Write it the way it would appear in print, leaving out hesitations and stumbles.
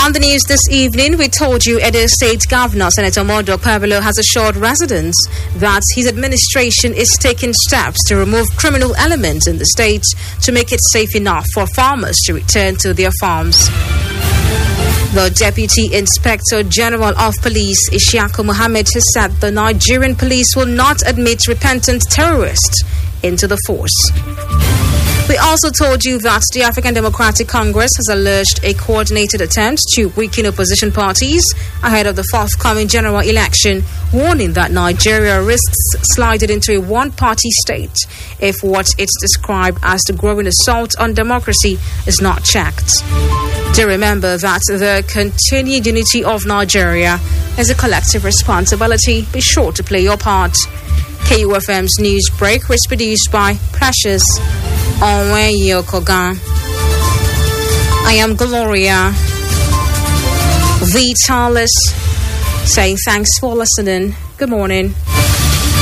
On the news this evening, we told you Edo State Governor Senator Modo Pablo has assured residents that his administration is taking steps to remove criminal elements in the state to make it safe enough for farmers to return to their farms. The Deputy Inspector General of Police, Ishaku Mohammed, has said the Nigerian police will not admit repentant terrorists into the force. We also told you that the African Democratic Congress has alleged a coordinated attempt to weaken opposition parties ahead of the forthcoming general election, warning that Nigeria risks sliding into a one-party state if what it's described as the growing assault on democracy is not checked. Do remember that the continued unity of Nigeria is a collective responsibility. Be sure to play your part. KUFM's News Break was produced by Precious Onweyokogan. I am Gloria Vitalis, saying thanks for listening. Good morning.